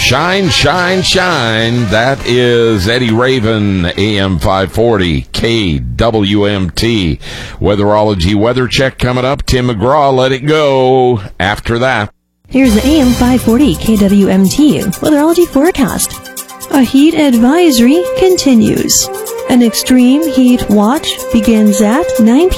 Shine, shine, shine. That is Eddie Raven, AM 540, KWMT. Weatherology weather check coming up. Tim McGraw, let it go. After that. Here's the AM 540 KWMT weatherology forecast. A heat advisory continues. An extreme heat watch begins at 9 p.m.